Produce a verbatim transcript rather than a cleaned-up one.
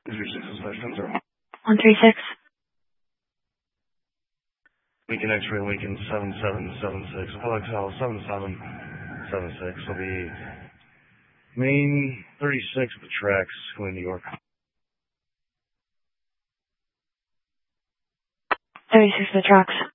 Zero six is five seven zero. One three six. Lincoln X-ray, Lincoln seven seven seven six. Apollo X L seven seven seven six will be main thirty-six of the tracks going to New York. thirty-six of the tracks.